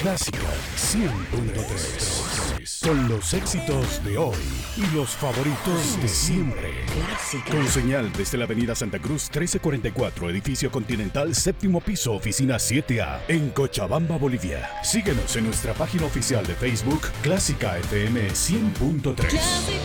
Clásica 100.3. Con los éxitos de hoy y los favoritos de siempre. Con señal desde la avenida Santa Cruz 1344, edificio Continental, séptimo piso, oficina 7A, en Cochabamba, Bolivia. Síguenos en nuestra página oficial de Facebook, Clásica FM 100.3.